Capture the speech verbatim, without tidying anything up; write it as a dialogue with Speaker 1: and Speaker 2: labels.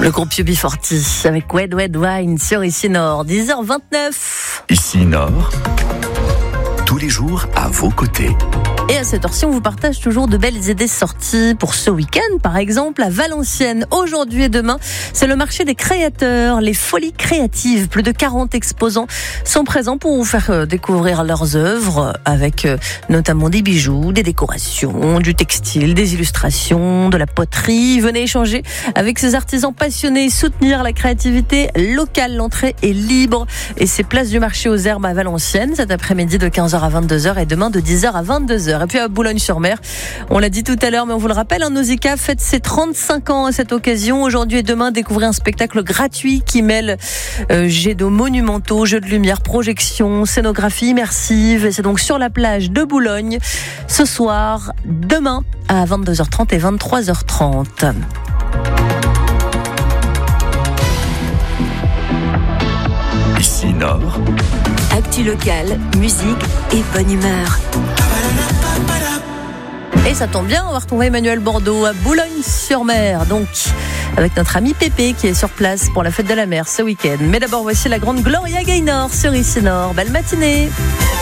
Speaker 1: Le groupe U B quarante avec Wed Wed Wine sur Ici Nord, dix heures vingt-neuf.
Speaker 2: Ici Nord, tous les jours à vos côtés.
Speaker 1: Et à cette heure-ci, on vous partage toujours de belles idées sorties pour ce week-end. Par exemple, à Valenciennes, aujourd'hui et demain, c'est le marché des créateurs, les folies créatives. Plus de quarante exposants sont présents pour vous faire découvrir leurs œuvres avec notamment des bijoux, des décorations, du textile, des illustrations, de la poterie. Venez échanger avec ces artisans passionnés, soutenir la créativité locale. L'entrée est libre et c'est place du marché aux Herbes à Valenciennes cet après-midi de quinze heures à vingt-deux heures et demain de dix heures à vingt-deux heures. Et puis à Boulogne-sur-Mer, on l'a dit tout à l'heure, mais on vous le rappelle, hein, Nausicaa fête ses trente-cinq ans à cette occasion. Aujourd'hui et demain, découvrez un spectacle gratuit qui mêle euh, jets d'eau monumentaux, jeux de lumière, projections, scénographie immersive. Et c'est donc sur la plage de Boulogne ce soir, demain à vingt-deux heures trente et vingt-trois heures trente.
Speaker 2: Ici Nord,
Speaker 3: actu locale, musique et bonne humeur.
Speaker 1: Et ça tombe bien, on va retrouver Emmanuel Bordeaux à Boulogne-sur-Mer, donc avec notre ami Pépé qui est sur place pour la fête de la mer ce week-end. Mais d'abord, voici la grande Gloria Gaynor sur Ici Nord. Belle matinée.